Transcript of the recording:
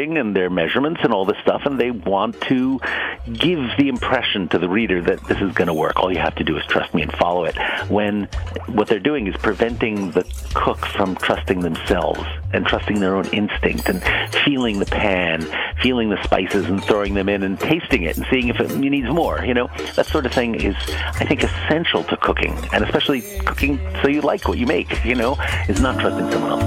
recording and their measurements and all this stuff, and they want to give the impression to the reader that this is going to work. All you have to do is trust me and follow it. When what they're doing is preventing the cook from trusting themselves and trusting their own instinct and feeling the pan, feeling the spices and throwing them in and tasting it and seeing if it needs more. That sort of thing is, I think, essential to cooking, and especially cooking so you like what you make, is not trusting someone else.